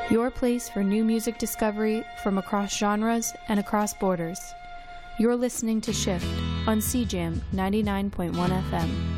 Your place for new music discovery from across genres and across borders. You're listening to Shift on CJAM 99.1 FM.